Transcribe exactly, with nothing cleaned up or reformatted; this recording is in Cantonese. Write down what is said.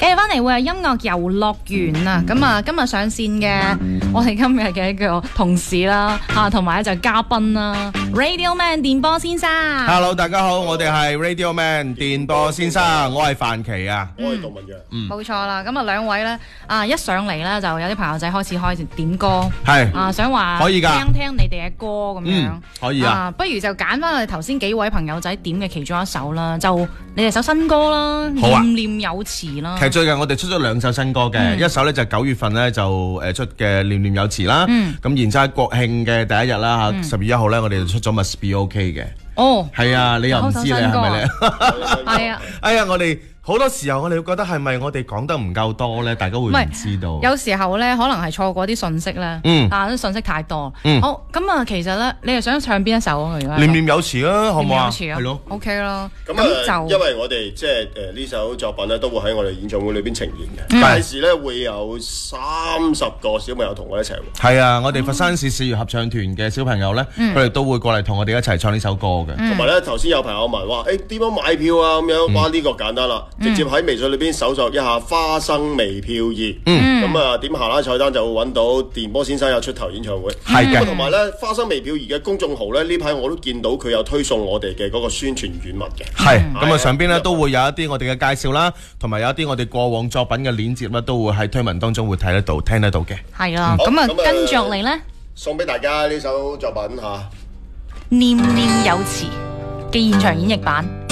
繼續翻嚟會係音樂遊樂園啊！咁啊，今日上線嘅我哋今日嘅一個同事啦，嚇同埋咧就係嘉賓啦 ，Radio Man 電波先生。 Hello， 大家好，我哋係 Radio Man 電波先生，我係范琪啊， 我係杜文陽。 嗯，冇錯啦。咁啊，兩位咧啊，一上嚟咧就有啲朋友仔開始開始點歌， 係啊，想話可以㗎， 聽聽你哋嘅歌咁樣， 嗯，可以啊。 不如就揀翻我哋頭先幾位朋友仔點嘅其中一首啦，就你哋首新歌啦， 好啊， 念念有詞啦。 其實最近我哋出咗兩首新歌嘅，嗯、一首咧就九月份咧就誒出嘅念念有詞啦，咁、嗯、然之後喺國慶嘅第一日啦嚇，十月一號咧我哋就出咗 Must Be OK 嘅。哦，係啊，你又唔知你係咪咧？ 係啊， 哎呀，我哋。好多時候我哋會覺得係咪我哋講得唔夠多咧？大家會唔知道？ 有時候咧，可能係錯過啲信息咧。嗯，但係啲信息太多。嗯，好咁啊，其實咧，你係想唱邊一首啊？而家念念有詞啊，好唔好啊？ 係咯 ，OK 咯。 咁就因為我哋即係誒呢首作品咧，都會喺我哋演唱會裏邊呈現嘅。屆時咧會有三十個小朋友同我一齊。 係啊，我哋佛山市視覺合唱團嘅小朋友咧，佢哋都會過嚟同我哋一齊唱呢首歌嘅。 同埋咧，頭先有朋友問話，誒點樣買票啊？咁樣，哇呢個簡單啦。直接喺微信裏邊搜索一下花生微票二，咁啊點下拉菜單就會揾到電波先生有出頭演唱會，係嘅。同埋咧花生微票二嘅公眾號咧呢排我都見到佢有推送我哋嘅嗰個宣傳軟文嘅， 係咁啊上邊咧都會有一啲我哋嘅介紹啦，同埋有一啲我哋過往作品嘅鏈接啦，都會喺推文當中會睇得到、聽得到嘅。 係啦，咁啊跟住落嚟咧， 送俾大家呢首作品吓， 念念有詞嘅現場演繹版。